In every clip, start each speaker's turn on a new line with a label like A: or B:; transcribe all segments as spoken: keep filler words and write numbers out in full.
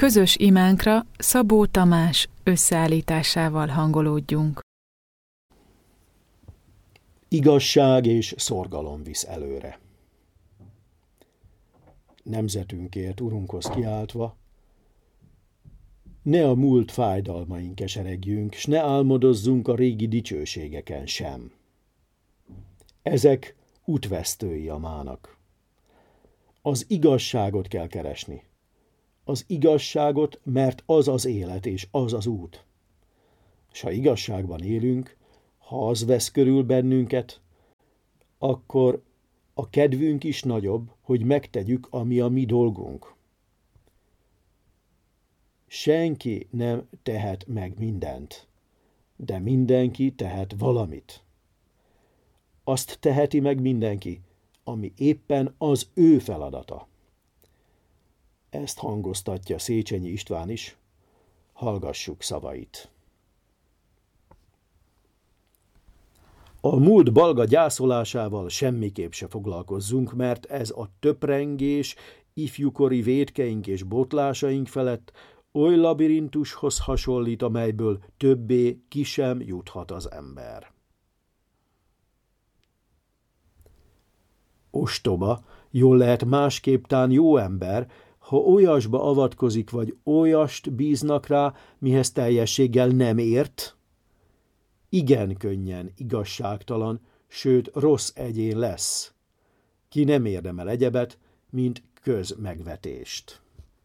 A: Közös imánkra Szabó Tamás összeállításával hangolódjunk.
B: Igazság és szorgalom visz előre. Nemzetünkért, Urunkhoz kiáltva, ne a múlt fájdalmain keseregjünk, s ne álmodozzunk a régi dicsőségeken sem. Ezek útvesztői a mának. Az igazságot kell keresni. Az igazságot, mert az az élet és az az út. S ha igazságban élünk, ha az vesz körül bennünket, akkor a kedvünk is nagyobb, hogy megtegyük, ami a mi dolgunk. Senki nem tehet meg mindent, de mindenki tehet valamit. Azt teheti meg mindenki, ami éppen az ő feladata. Ezt hangoztatja Széchenyi István is. Hallgassuk szavait. A múlt balga gyászolásával semmiképp se foglalkozzunk, mert ez a töprengés, ifjúkori vétkeink és botlásaink felett oly labirintushoz hasonlít, amelyből többé ki sem juthat az ember. Ostoba, jól lehet másképp tán jó ember, ha olyasba avatkozik, vagy olyast bíznak rá, mihez teljességgel nem ért, igen könnyen igazságtalan, sőt rossz egyén lesz, ki nem érdemel egyebet, mint közmegvetést.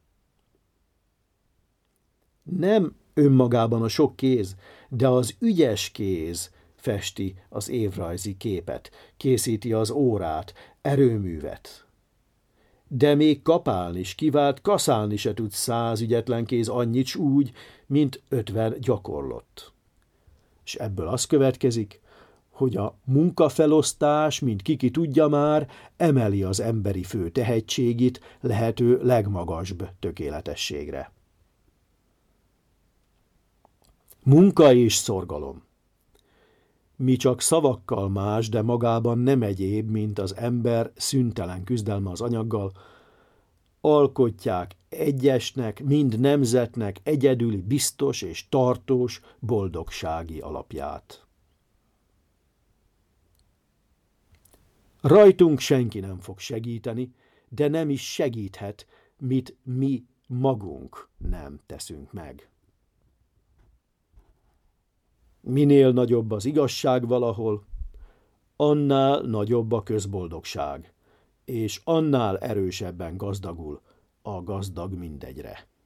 B: Nem önmagában a sok kéz, de az ügyes kéz festi az évrajzi képet, készíti az órát, erőművet. De még kapálni s kivált kaszálni se tud száz ügyetlen kéz annyit s úgy, mint ötven gyakorlott. És ebből az következik, hogy a munkafelosztás, mint kiki tudja már, emeli az emberi fő tehetségét lehető legmagasbb tökéletességre. Munka és szorgalom. Mi csak szavakkal más, de magában nem egyéb, mint az ember szüntelen küzdelme az anyaggal, alkotják egyesnek, mind nemzetnek egyedüli, biztos és tartós boldogsági alapját. Rajtunk senki nem fog segíteni, de nem is segíthet, mit mi magunk nem teszünk meg. Minél nagyobb az igazság valahol, annál nagyobb a közboldogság, és annál erősebben gazdagul a gazdag mindegyre.